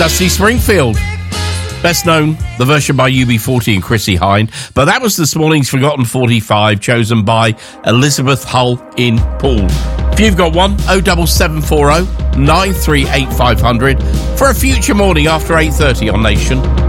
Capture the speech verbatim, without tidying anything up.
Dusty Springfield. Best known, the version by U B forty and Chrissie Hynde. But that was this morning's Forgotten forty-five, chosen by Elizabeth Hull in Poole. If you've got one, oh seven seven four oh, nine three eight five hundred for a future morning after eight thirty on Nation.